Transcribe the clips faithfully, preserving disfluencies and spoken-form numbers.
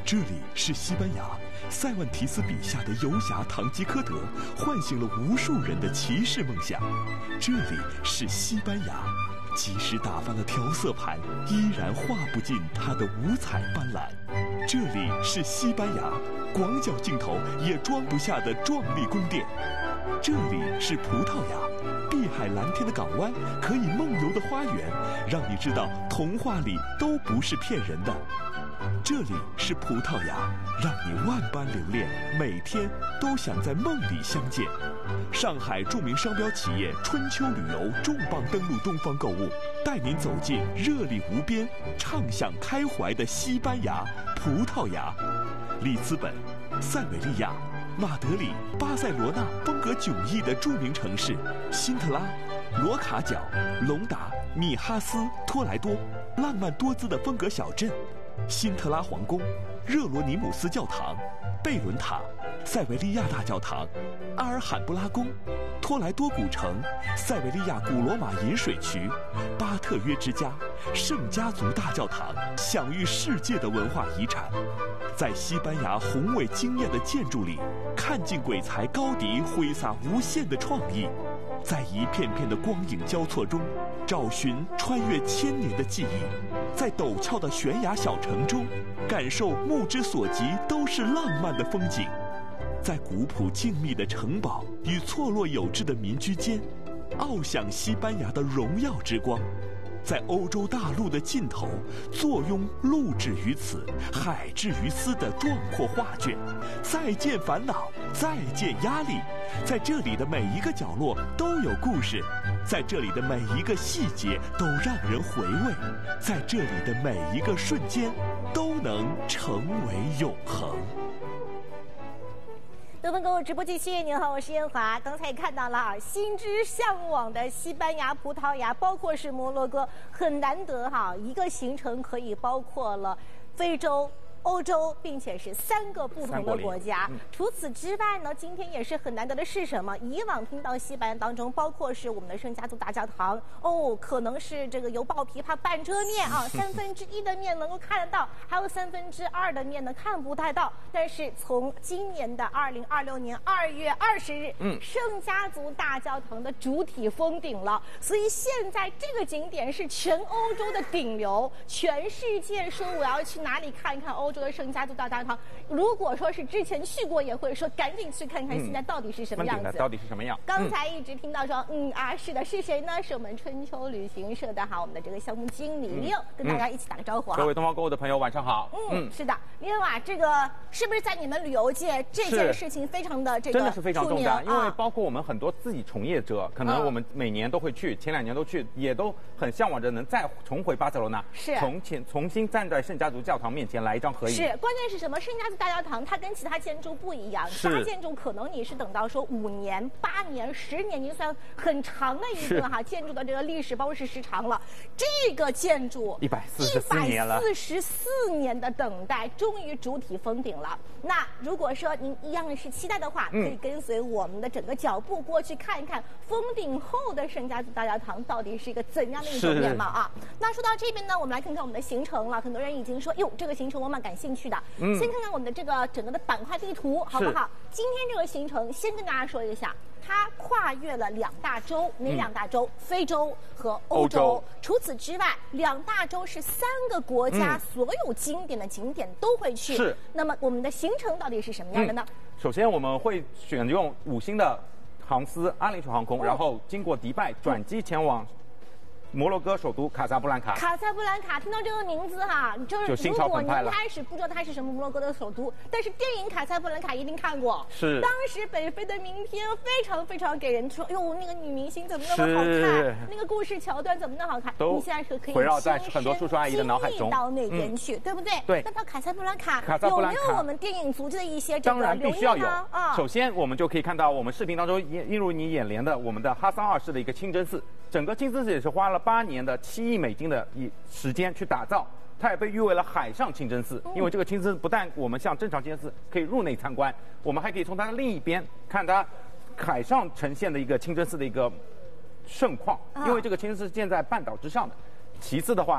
这里是西班牙，塞万提斯笔下的游侠堂吉诃德唤醒了无数人的骑士梦想。这里是西班牙，即使打翻了调色盘，依然画不尽它的五彩斑斓。这里是西班牙，广角镜头也装不下的壮丽宫殿。这里是葡萄牙，碧海蓝天的港湾，可以梦游的花园，让你知道童话里都不是骗人的。这里是葡萄牙，让你万般留恋，每天都想在梦里相见。上海著名商标企业春秋旅游重磅登陆东方购物，带您走进热力无边、畅想开怀的西班牙、葡萄牙、里斯本、塞维利亚、马德里、巴塞罗那风格迥异的著名城市，辛特拉、罗卡角、隆达、米哈斯、托莱多，浪漫多姿的风格小镇。辛特拉皇宫、热罗尼姆斯教堂、贝伦塔、塞维利亚大教堂、阿尔罕布拉宫、托莱多古城、塞维利亚古罗马饮水渠、巴特约之家、圣家族大教堂，享誉世界的文化遗产。在西班牙宏伟惊艳的建筑里，看尽鬼才高迪挥洒无限的创意，在一片片的光影交错中，找寻穿越千年的记忆。在陡峭的悬崖小城中，感受目之所及都是浪漫的风景。在古朴静谧的城堡与错落有致的民居间，翱翔西班牙的荣耀之光。在欧洲大陆的尽头，坐拥陆之于此，海之于斯的壮阔画卷。再见烦恼，再见压力，在这里的每一个角落都有故事，在这里的每一个细节都让人回味，在这里的每一个瞬间都能成为永恒。 德芬购物直播间，您好，我是燕华。刚才也看到了啊，心之向往的西班牙、葡萄牙，包括是摩洛哥，很难得哈，一个行程可以包括了非洲、欧洲，并且是三个不同的国家。嗯、除此之外呢，今天也是很难得的是什么？以往听到西班牙当中，包括是我们的圣家族大教堂，哦，可能是这个油爆琵琶半遮面啊，三分之一的面能够看得到，还有三分之二的面呢看不太到。但是从今年的二零二六年二月二十日，嗯，圣家族大教堂的主体封顶了，所以现在这个景点是全欧洲的顶流，全世界说我要去哪里看一看欧。欧洲的圣家族大教堂，如果说是之前去过，也会说赶紧去看看现在到底是什么样子。 嗯、到底是什么样？ 刚才一直听到说，嗯啊，是的，是谁呢？是我们春秋旅行社的哈，我们的这个项目经理六、嗯，跟大家一起打个招呼啊。 各位东方购物的朋友，晚上好。 嗯，嗯是的，六啊，这个是不是在你们旅游界这件事情非常的这个真的是非常重大，因为啊包括我们很多自己从业者，可能我们每年都会去，前两年都去，也都很向往着能再重回巴塞罗那， 是重前重新站在圣家族教堂面前来一张合影。 是，关键是什么？圣家族大教堂它跟其他建筑不一样，其他建筑可能你是等到说五年、八年、十年，您算很长的一个哈建筑的这个历史，包括是时长了。这个建筑一百四十四年了， 四十四年的等待，终于主体封顶了。那如果说您一样是期待的话， 嗯、 可以跟随我们的整个脚步过去看一看封顶后的圣家族大教堂到底是一个怎样的一种面貌啊？那说到这边呢，我们来看看我们的行程了。很多人已经说，哟，这个行程我蛮感兴趣的。嗯、先看看我们的这个整个的板块地图，好不好？今天这个行程先跟大家说一下，它跨越了两大洲，哪两大洲？嗯、非洲和欧洲。欧洲除此之外，两大洲是三个国家，嗯、所有经典的景点都会去。 是。 那么我们的行程到底是什么样的呢？嗯、 首先我们会选用五星的航司阿联酋航空，哦、然后经过迪拜转机前往摩洛哥首都卡萨布兰卡。 卡萨布兰卡，听到这个名字哈，就是如果您开始不知道它是什么摩洛哥的首都，但是电影卡萨布兰卡一定看过。 是。 当时北非的明天非常非常给人说，哟，那个女明星怎么那么好看？那个故事桥段怎么那么好看？你现在是可以围绕在很多叔叔阿姨的脑海中到那边去，嗯、对不对？ 对。 那到卡萨布兰卡， 卡萨布兰卡有没有我们电影足迹的一些这个当然必须要有啊。 首先，我们就可以看到我们视频当中映入你眼帘的我们的哈桑二世的一个清真寺，整个清真寺也是花了八年的七亿美金的一时间去打造，它也被誉为了海上清真寺。因为这个清真寺不但我们像正常清真寺可以入内参观，我们还可以从它的另一边看它海上呈现的一个清真寺的一个盛况。因为这个清真寺建在半岛之上的。其次的话，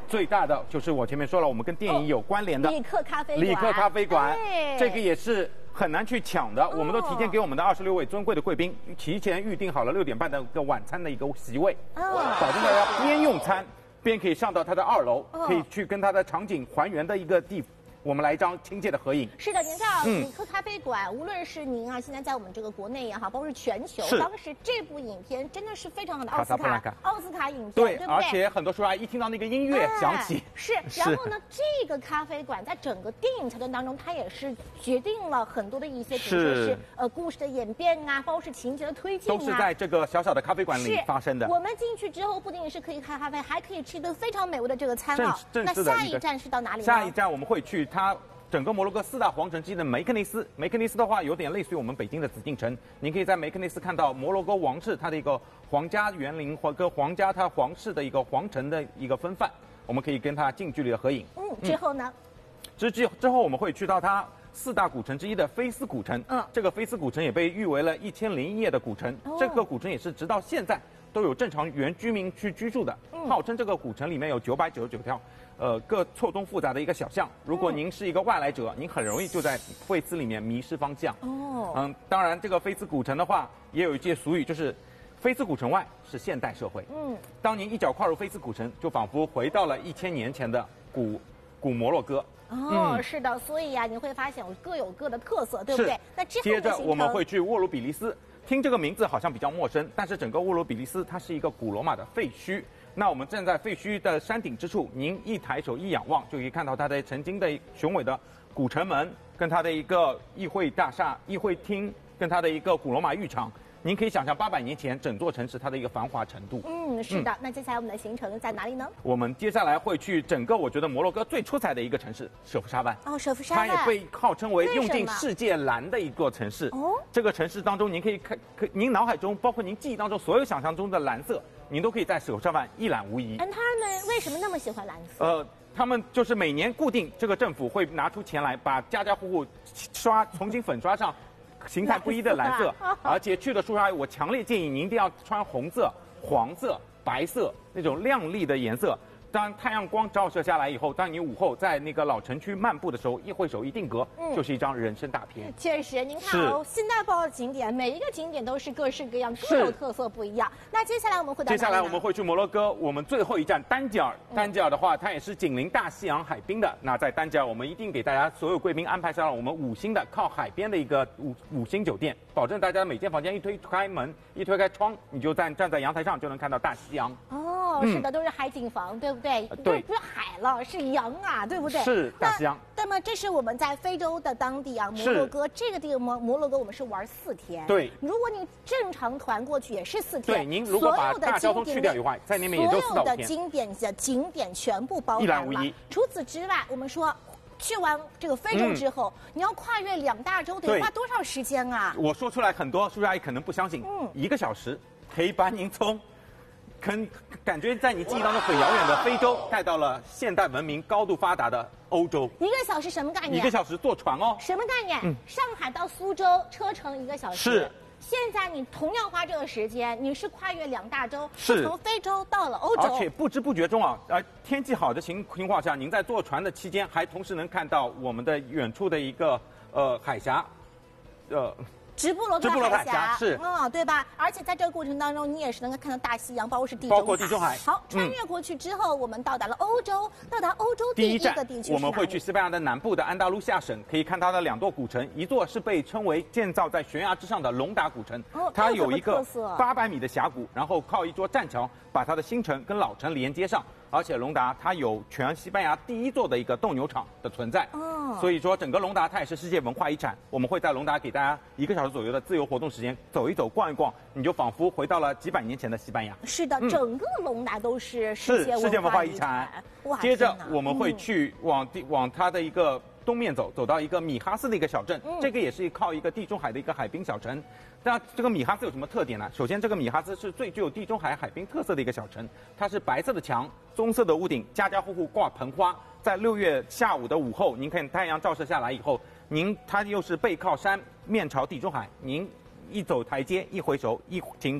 最大的就是我前面说了，我们跟电影有关联的立克咖啡馆， 立克咖啡馆， 哎这个也是很难去抢的。我们都提前给我们的二十六位尊贵的贵宾提前预定好了六点半的一个晚餐的一个席位， 哦保证大家边用餐边可以上到它的二楼， 哦可以去跟它的场景还原的一个地。我们来一张亲切的合影。 是的，您知道嗯立克咖啡馆，无论是您啊，现在在我们这个国内也好，包括是全球， 是当时这部影片真的是非常好的奥斯卡卡萨布兰卡奥斯卡影片， 对， 对不对？ 而且很多叔叔阿姨一听到那个音乐响起， 哎、是，然后呢，这个咖啡馆在整个电影桥段当中，它也是决定了很多的一些，比如说是是呃故事的演变啊，包括是情节的推进啊， 都是在这个小小的咖啡馆里是发生的。 我们进去之后，不仅仅是可以喝咖啡，还可以吃一顿非常美味的这个餐啊。 正那正式的一个下一站是到哪里呢？ 下一站我们会去它整个摩洛哥四大皇城之一的梅克内斯。梅克内斯的话，有点类似于我们北京的紫禁城。您可以在梅克内斯看到摩洛哥王室它的一个皇家园林或跟皇家它皇室的一个皇城的一个分范，我们可以跟它近距离的合影。 嗯，之后呢？ 之之之后我们会去到它四大古城之一的菲斯古城。 嗯这个菲斯古城也被誉为了一千零一夜的古城。 哦这个古城也是直到现在都有正常原居民去居住的。 嗯号称这个古城里面有九百九十九条。呃，各错综复杂的一个小巷。如果您是一个外来者，您很容易就在菲斯里面迷失方向。 哦， 嗯，当然，这个菲斯古城的话，也有一句俗语，就是菲斯古城外是现代社会。 嗯， 当您一脚跨入菲斯古城，就仿佛回到了一千年前的古古摩洛哥。 哦， 嗯是的，所以呀、你会发现各有各的特色，对不是对？那之后接着的行程我们会去沃鲁比利斯，听这个名字好像比较陌生，但是整个沃鲁比利斯它是一个古罗马的废墟。那我们站在废墟的山顶之处，您一抬手一仰望，就可以看到它的曾经的雄伟的古城门，跟它的一个议会大厦、议会厅，跟它的一个古罗马浴场。您可以想象八百年前整座城市它的一个繁华程度。 嗯，是的。那接下来我们的行程在哪里呢？ 我们接下来会去整个我觉得摩洛哥最出彩的一个城市舍夫沙湾。 哦，舍夫沙它湾。 也被号称为为什么用尽世界蓝的一座城市。 哦这个城市当中，您可以看，可您脑海中，包括您记忆当中所有想象中的蓝色，您都可以在舍夫沙湾一览无遗。 嗯，他们为什么那么喜欢蓝色？ 呃，他们就是每年固定，这个政府会拿出钱来，把家家户户刷重新粉刷上形态不一的蓝色，而且去的叔叔阿姨，我强烈建议您一定要穿红色、黄色、白色那种亮丽的颜色。当太阳光照射下来以后，当你午后在那个老城区漫步的时候，一挥手一定格， 嗯就是一张人生大片。 确实，您看哦，现代报的景点，每一个景点都是各式各样，各有特色不一样。那接下来我们会到哪里呢？ 接下来我们会去摩洛哥，我们最后一站丹吉尔。丹吉尔的话，它也是紧邻大西洋海滨的。那在丹吉尔，我们一定给大家所有贵宾安排上了我们五星的靠海边的一个五五星酒店，保证大家每间房间一推开门，一推开窗，你就站站在阳台上就能看到大西洋。 哦，是的，都是海景房，对不对？ 嗯对不是海了，是洋啊，对不对？ 是大西洋。 那么这是我们在非洲的当地啊，摩洛哥这个地方，摩摩洛哥我们是玩四天。 对。 如果你正常团过去也是四天。 对，您如果把大交通去掉以外，在那边也就四到五天。 所有的经典的景点全部包含了。 一览无遗。 除此之外，我们说。去完这个非洲之后，嗯、你要跨越两大洲，得花多少时间啊？ 我说出来，很多叔叔阿姨可能不相信。嗯，一个小时可以把您从，肯感觉在你记忆当中很遥远的非洲带到了现代文明高度发达的欧洲。 一个小时什么概念？ 一个小时坐船哦。 什么概念？嗯、上海到苏州车程一个小时。 是。 现在你同样花这个时间，你是跨越两大洲， 是从非洲到了欧洲， 而且不知不觉中啊，呃，天气好的情情况下，您在坐船的期间，还同时能看到我们的远处的一个呃海峡，呃。 直布罗陀海峡是， 嗯，对吧？而且在这个过程当中，你也是能够看到大西洋，包括是地中海， 包括地中海。 好，穿越过去之后，嗯、我们到达了欧洲，到达欧洲第一个地区， 我们会去西班牙的南部的安达卢西亚省，可以看它的两座古城，一座是被称为建造在悬崖之上的隆达古城， 哦、 它有一个八百米的峡谷，然后靠一座栈桥把它的新城跟老城连接上。而且隆达它有全西班牙第一座的一个斗牛场的存在，哦，所以说整个隆达它也是世界文化遗产。我们会在隆达给大家一个小时左右的自由活动时间，走一走、逛一逛，你就仿佛回到了几百年前的西班牙。 是的，嗯、整个隆达都是世界世界文化遗产。 哇！ 接着我们会去往地、嗯、往它的一个东面走，走到一个米哈斯的一个小镇，嗯、这个也是靠一个地中海的一个海滨小城。那这个米哈斯有什么特点呢？首先，这个米哈斯是最具有地中海海滨特色的一个小城，它是白色的墙、棕色的屋顶，家家户户挂盆花。在六月下午的午后，您看太阳照射下来以后，您它又是背靠山，面朝地中海，您一走台阶，一回首，一停格，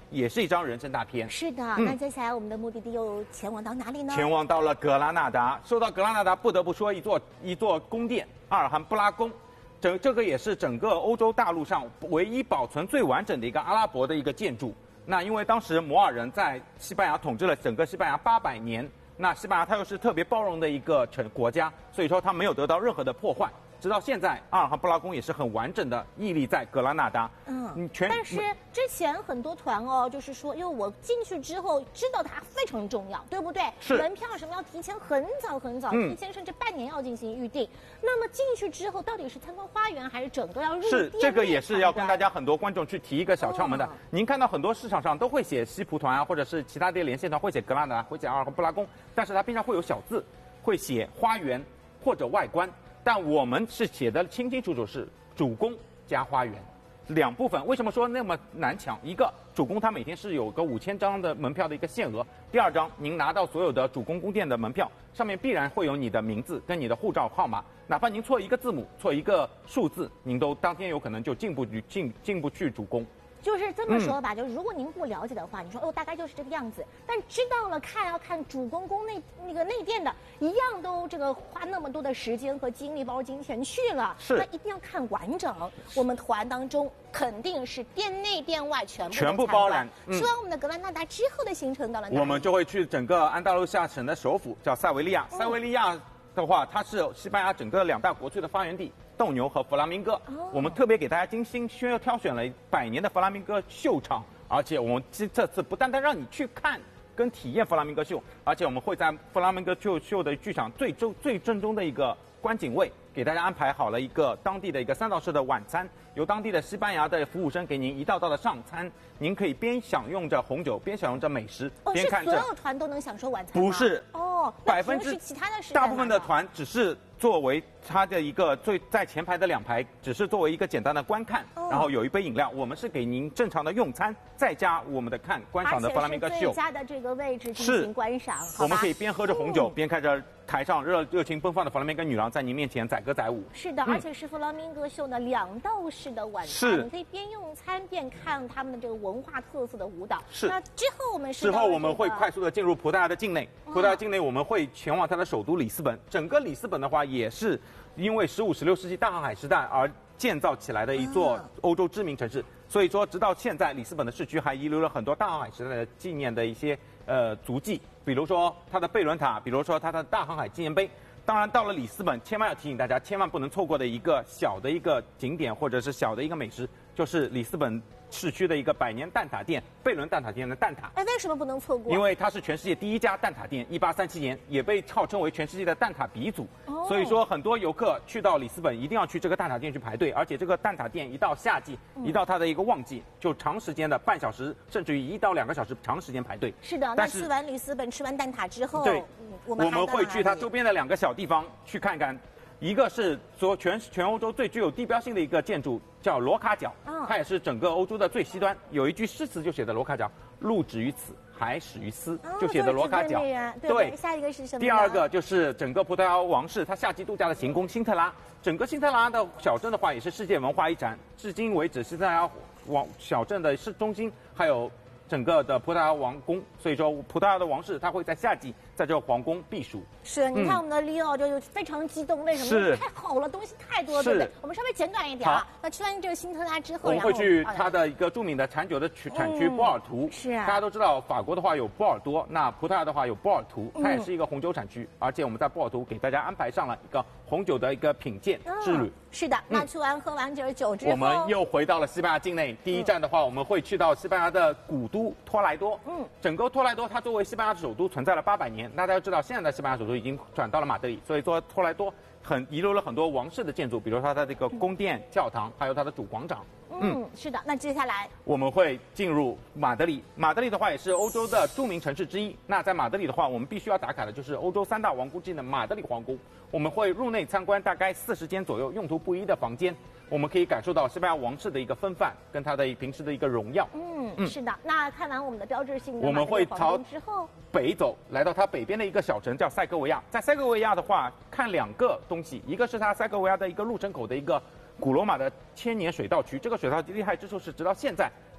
也是一张人生大片。 是的，嗯、那接下来我们的目的地又前往到哪里呢？ 前往到了格拉纳达。说到格拉纳达，不得不说一座一座宫殿——阿尔罕布拉宫。整这个也是整个欧洲大陆上唯一保存最完整的一个阿拉伯的一个建筑。那因为当时摩尔人在西班牙统治了整个西班牙八百年，那西班牙它又是特别包容的一个城国家，所以说它没有得到任何的破坏。直到现在，阿尔罕布拉宫也是很完整的屹立在格拉纳达。 嗯，全但是之前很多团哦，就是说，因为我进去之后知道它非常重要，对不对？ 是。 门票什么要提前很早很早，嗯、提前甚至半年要进行预定。那么进去之后，到底是参观花园，还是整个要入是这个也是要跟大家很多观众去提一个小窍门的。哦、您看到很多市场上都会写西葡团啊，或者是其他的连线团会写格拉纳达，会写阿尔罕布拉宫，但是它边上会有小字，会写花园或者外观。但我们是写的清清楚楚，是主宫加花园两部分。为什么说那么难抢？一个主宫它每天是有个五千张的门票的一个限额，第二张您拿到所有的主宫宫殿的门票，上面必然会有你的名字跟你的护照号码，哪怕您错一个字母错一个数字，您都当天有可能就进不去进进不去主宫。 就是这么说吧，嗯、就是如果您不了解的话，你说哦大概就是这个样子，但知道了看要看主宫宫内那个内殿的，一样都这个花那么多的时间和精力包括金钱去了， 是那一定要看完整。我们团当中肯定是殿内殿外全部全部包揽。 嗯、说完我们的格拉纳达之后的行程到了哪里？ 我们就会去整个安达卢西亚省的首府叫塞维利亚。嗯、塞维利亚的话，它是西班牙整个两大国粹的发源地。斗牛和弗拉明戈，哦、我们特别给大家精心选挑选了百年的弗拉明戈秀场，而且我们这这次不单单让你去看跟体验弗拉明戈秀，而且我们会在弗拉明戈秀秀的剧场最正最正宗的一个观景位，给大家安排好了一个当地的一个三道式的晚餐，由当地的西班牙的服务生给您一道道的上餐，您可以边享用着红酒，边享用着美食， 哦、 边看着。 是所有团都能享受晚餐吗？ 不是哦， 百分之其他的时大部分的团只是作为它的一个最在前排的两排，只是作为一个简单的观看，哦、然后有一杯饮料。我们是给您正常的用餐，再加我们的看观赏的弗拉明戈秀。 而且是最佳的这个位置进行观赏。 我们可以边喝着红酒，嗯、边看着台上热热情奔放的弗拉明戈女郎在您面前载歌载舞。 是的，嗯、而且是弗拉明戈秀呢两道式的晚餐， 是你可以边用餐边看他们的这个文化特色的舞蹈。 是。 那之后我们是、 之后我们会快速的进入葡萄牙的境内，葡萄牙境内我们会前往它的首都里斯本。整个里斯本的话也是因为十五、十六世纪大航海时代而建造起来的一座欧洲知名城市，所以说直到现在，里斯本的市区还遗留了很多大航海时代的纪念的一些呃足迹，比如说它的贝伦塔，比如说它的大航海纪念碑。当然，到了里斯本，千万要提醒大家，千万不能错过的一个小的一个景点或者是小的一个美食，就是里斯本市区的一个百年蛋挞店——贝伦蛋挞店的蛋挞。 哎，为什么不能错过？ 因为它是全世界第一家蛋挞店，一八三七年也被号称为全世界的蛋挞鼻祖。哦、所以说，很多游客去到里斯本一定要去这个蛋挞店去排队，而且这个蛋挞店一到夏季，嗯、一到它的一个旺季，就长时间的半小时，甚至于一到两个小时长时间排队。 是的，那去完里斯本，吃完蛋挞之后， 对， 嗯、我们我们会去它周边的两个小地方去看看。一个是说全全欧洲最具有地标性的一个建筑，叫罗卡角，哦、它也是整个欧洲的最西端。有一句诗词就写的罗卡角，路止于此，海始于斯， 哦、 就写的罗卡角。 对, 对，下一个是什么？ 第二个就是整个葡萄牙王室它夏季度假的行宫辛特拉。整个辛特拉的小镇的话，也是世界文化遗产，至今为止，辛特拉王小镇的市中心还有整个的葡萄牙王宫，所以说葡萄牙的王室它会在夏季在这个皇宫避暑。 是，你看我们的 Leo 就非常激动，为什么？ 是太好了，东西太多，对不对？我们稍微简短一点啊。那吃完这个辛特拉之后， 我们会去它的一个著名的产酒的产区波尔图。 是啊， 大家都知道，法国的话有波尔多，那葡萄牙的话有波尔图，它也是一个红酒产区，而且我们在波尔图给大家安排上了一个红酒的一个品鉴之旅。 是的，那吃完喝完这个酒之后， 我们又回到了西班牙境内。第一站的话，我们会去到西班牙的古都托莱多。嗯，整个托莱多它作为西班牙的首都存在了八百年。那大家知道，现在的西班牙首都已经转到了马德里，所以说托莱多很遗留了很多王室的建筑，比如说它的这个宫殿、教堂，还有它的主广场。 嗯，是的。那接下来我们会进入马德里。马德里的话也是欧洲的著名城市之一。那在马德里的话，我们必须要打卡的就是欧洲三大王宫之一的马德里皇宫。我们会入内参观大概四十间左右用途不一的房间，我们可以感受到西班牙王室的一个风范跟它的平时的一个荣耀。 嗯，嗯是的。那看完我们的标志性的我们会朝之后北走，来到它北边的一个小城叫塞戈维亚。在塞戈维亚的话，看两个东西，一个是它塞戈维亚的一个入城口的一个古罗马的千年水道渠。这个水道厉害之处是，直到现在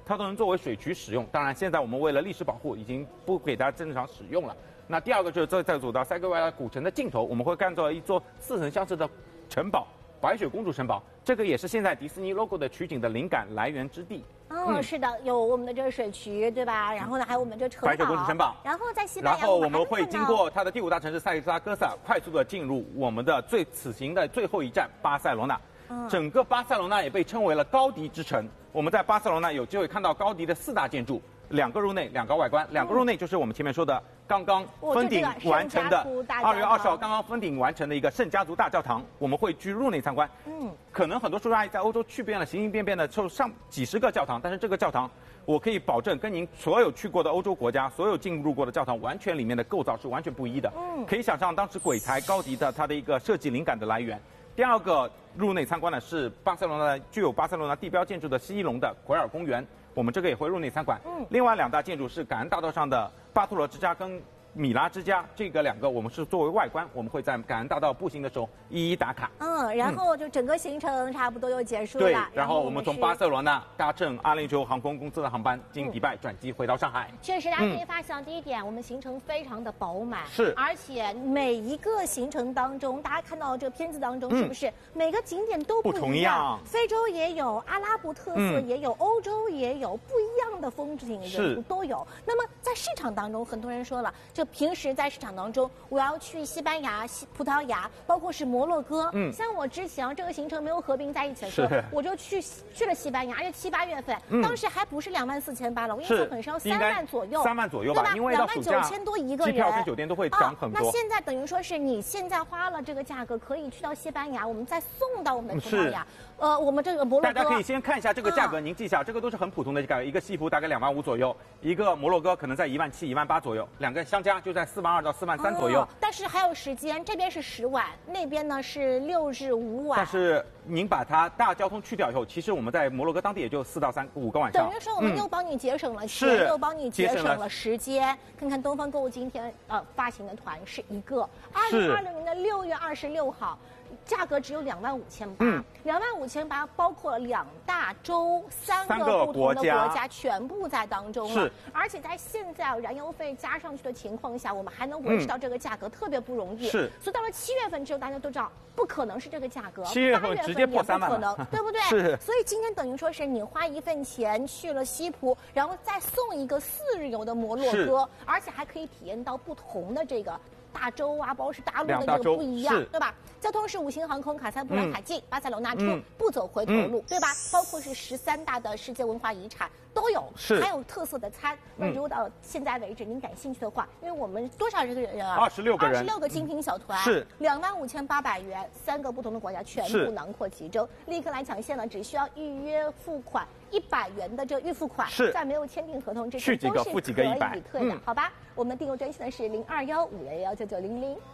它都能作为水渠使用。当然，现在我们为了历史保护，已经不给它正常使用了。那第二个就是再再走到塞戈维亚古城的尽头，我们会看到一座似曾相识的城堡——白雪公主城堡。这个也是现在迪士尼 logo 的取景的灵感来源之地。 哦，嗯、是的，有我们的这个水渠，对吧？然后呢，还有我们这城堡， 白雪公主城堡。 然后在西班牙， 然后我们会经过它的第五大城市塞萨哥萨，快速的进入我们的最此行的最后一站巴塞罗那。嗯、整个巴塞罗那也被称为了高迪之城。我们在巴塞罗那有机会看到高迪的四大建筑。两个入内，两个外观。两个入内就是我们前面说的刚刚封顶完成的，二月二十号刚刚封顶完成的一个圣家族大教堂，我们会去入内参观。嗯，可能很多叔叔阿姨在欧洲去遍了，行行遍遍的，就上几十个教堂，但是这个教堂，我可以保证跟您所有去过的欧洲国家、所有进入过的教堂，完全里面的构造是完全不一的。嗯，可以想象当时鬼才高迪的它的一个设计灵感的来源。第二个入内参观的是巴塞罗那具有巴塞罗那地标建筑的西伊隆的奎尔公园。我们这个也会入内参观。嗯，另外两大建筑是感恩大道上的巴托罗之家跟米拉之家，这个两个我们是作为外观，我们会在感恩大道步行的时候一一打卡。 嗯，然后就整个行程差不多又结束了。 对，然后我们从巴塞罗那搭乘阿联酋航空公司的航班经迪拜转机回到上海。 确实，大家可以发现第一点，我们行程非常的饱满， 是， 而且每一个行程当中，大家看到这个片子当中，是不是每个景点都不一样？非洲也有，阿拉伯特色也有，欧洲也有，不一样的风景是都有。那么在市场当中，很多人说了，就平时在市场当中，我要去西班牙、西葡萄牙，包括是摩洛哥。嗯，像我之前这个行程没有合并在一起的时候，我就去去了西班牙，而且七八月份，嗯、当时还不是两万四千八了，我印象很深，三万左右， 三万左右吧， 对吧？两万九千多一个人， 机票跟酒店都会涨很多。 啊、那现在等于说是你现在花了这个价格，可以去到西班牙，我们再送到我们的葡萄牙。呃，我们这个摩洛哥， 大家可以先看一下这个价格，您记一下，这个都是很普通的价格，一个西服大概两万五左右，一个摩洛哥可能在一万七、一万八左右，两个相加就在四万二到四万三左右。哦、 但是还有时间，这边是十晚，那边呢是六日五晚。 但是您把它大交通去掉以后，其实我们在摩洛哥当地也就四到三五个晚上。 等于说我们又帮你节省了钱，嗯、又帮你节省了时间。看看东方购物今天呃发行的团是一个，二零二零年的六月二十六号。价格只有两万五千八，两万五千八包括两大洲三个不同的国家全部在当中了，而且在现在燃油费加上去的情况下，我们还能维持到这个价格，嗯、特别不容易。 是， 所以到了七月份之后，大家都知道不可能是这个价格， 七月份直接破三万了，不可能，对不对？ 是。 所以今天等于说是你花一份钱去了西葡，然后再送一个四日游的摩洛哥，而且还可以体验到不同的这个。大洲啊，包括是大陆的那个不一样，对吧？交通是五星航空卡萨布兰卡进、嗯、巴塞罗那出，嗯、不走回头路，嗯、对吧？包括是十三大的世界文化遗产都有， 是， 还有特色的餐。那如果到现在为止您感兴趣的话，因为我们多少人个人啊？ 二十六个人， 二十六个精品小团， 是两万五千八百元，三个不同的国家全部囊括其中，立刻来抢现了，只需要预约付款。一百元的这个预付款， 是在没有签订合同之前去几个付几个一百， 退的，嗯、好吧？我们订购专线是零二幺五幺幺九九零零。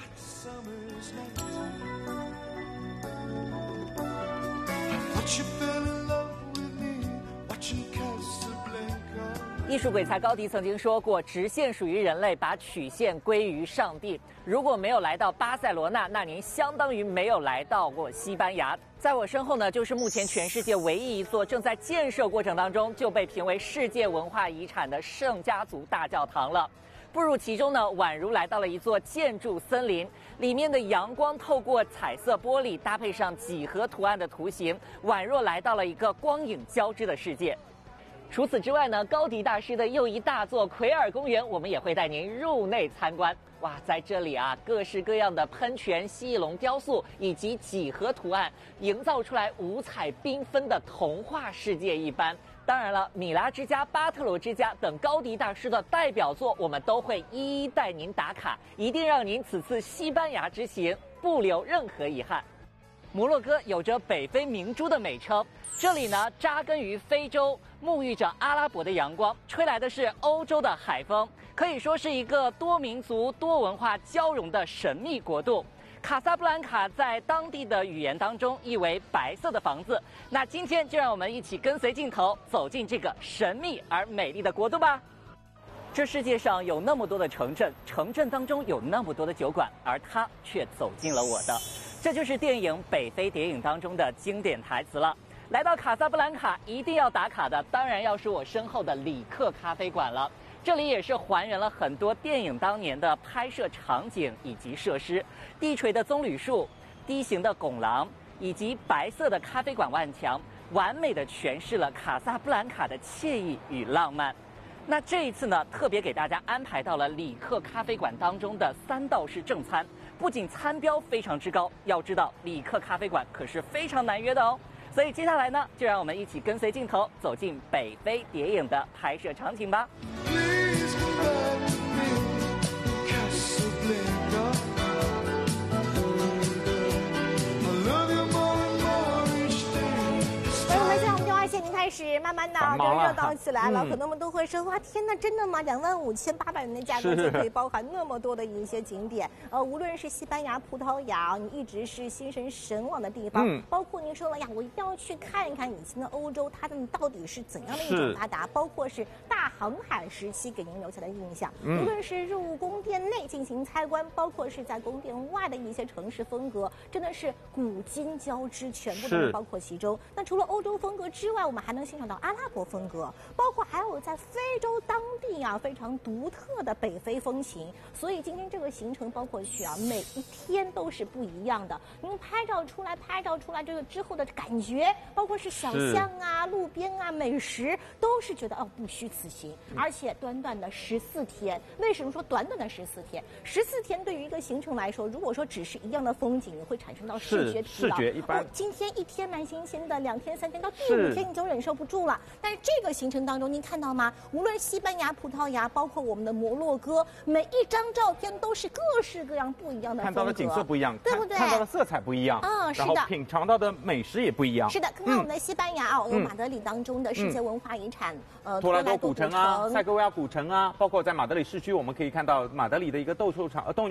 艺术鬼才高迪曾经说过，直线属于人类，把曲线归于上帝。如果没有来到巴塞罗那，那您相当于没有来到过西班牙。在我身后呢，就是目前全世界唯一一座正在建设过程当中就被评为世界文化遗产的圣家族大教堂了。步入其中呢，宛如来到了一座建筑森林，里面的阳光透过彩色玻璃，搭配上几何图案的图形，宛若来到了一个光影交织的世界。除此之外呢，高迪大师的又一大作奎尔公园，我们也会带您入内参观。哇，在这里啊，各式各样的喷泉、蜥蜴龙雕塑以及几何图案，营造出来五彩缤纷的童话世界一般。当然了，米拉之家、巴特罗之家等高迪大师的代表作，我们都会一一带您打卡，一定让您此次西班牙之行不留任何遗憾。摩洛哥有着北非明珠的美称，这里呢扎根于非洲，沐浴着阿拉伯的阳光，吹来的是欧洲的海风，可以说是一个多民族多文化交融的神秘国度。卡萨布兰卡在当地的语言当中意为白色的房子。那今天就让我们一起跟随镜头走进这个神秘而美丽的国度吧。这世界上有那么多的城镇，城镇当中有那么多的酒馆，而它却走进了我的。这就是电影《北非谍影》当中的经典台词了。 来到卡萨布兰卡，一定要打卡的，当然要是我身后的里克咖啡馆了。这里也是还原了很多电影当年的拍摄场景以及设施，低垂的棕榈树、低形的拱廊以及白色的咖啡馆外墙，完美的诠释了卡萨布兰卡的惬意与浪漫。那这一次呢，特别给大家安排到了里克咖啡馆当中的三道式正餐，不仅餐标非常之高，要知道里克咖啡馆可是非常难约的哦。所以接下来呢，就让我们一起跟随镜头走进北非谍影的拍摄场景吧。 开始慢慢的就热闹起来了，很多人都会说哇，天哪，真的吗？两万五千八百元的价格就可以包含那么多的一些景点，呃，无论是西班牙、葡萄牙，你一直是心神神往的地方，嗯、包括您说了呀，我一定要去看一看以前的欧洲，它们到底是怎样的一种发达，包括是大航海时期给您留下的印象，嗯、无论是入宫殿内进行参观，包括是在宫殿外的一些城市风格，真的是古今交织，全部都是包括其中。那除了欧洲风格之外，我们还能欣赏到阿拉伯风格，包括还有在非洲当地啊非常独特的北非风情。所以今天这个行程包括去啊，每一天都是不一样的。您拍照出来，拍照出来这个之后的感觉，包括是小巷啊、路边啊、美食，都是觉得哦不虚此行。而且短短的十四天，为什么说短短的十四天？十四天对于一个行程来说，如果说只是一样的风景，你会产生到视觉疲劳。 视觉一般、哦。 今天一天蛮新鲜的，两天、三天，到第五天你就忍受不住了。但是这个行程当中，您看到吗？无论西班牙、葡萄牙，包括我们的摩洛哥，每一张照片都是各式各样不一样的风格， 看到的景色不一样， 对不对？ 看到的色彩不一样， 嗯，是的。 然后品尝到的美食也不一样。 是的，看看我们的西班牙啊，有、嗯、马德里当中的世界文化遗产， 嗯、呃，托莱多古城啊，塞戈维亚古城啊，包括在马德里市区，我们可以看到马德里的一个斗兽场、呃斗牛。